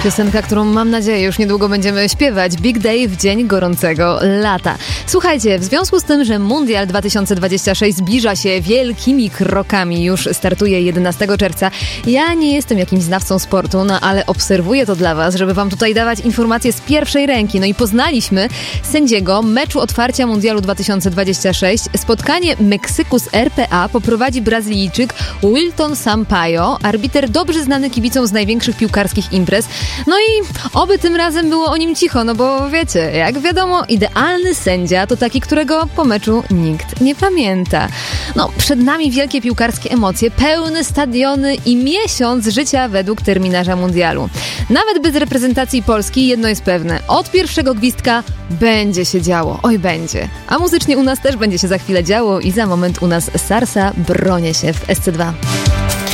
Piosenka, którą mam nadzieję już niedługo będziemy śpiewać. Big Day w dzień gorącego lata. Słuchajcie, w związku z tym, że Mundial 2026 zbliża się wielkimi krokami, już startuje 11 czerwca, ja nie jestem jakimś znawcą sportu, ale obserwuję to dla was, żeby wam tutaj dawać informacje z pierwszej ręki. No i poznaliśmy sędziego meczu otwarcia Mundialu 2026. Spotkanie Meksyku z RPA poprowadzi Brazylijczyk Wilton Sampaio, arbiter dobrze znany kibicom z największych piłkarskich imprez. No i oby tym razem było o nim cicho, no bo wiecie, jak wiadomo, idealny sędzia to taki, którego po meczu nikt nie pamięta. No, przed nami wielkie piłkarskie emocje, pełne stadiony i miesiąc życia według terminarza mundialu. Nawet bez reprezentacji Polski jedno jest pewne, od pierwszego gwizdka będzie się działo, oj będzie. A muzycznie u nas też będzie się za chwilę działo i za moment u nas Sarsa bronię się w SC2.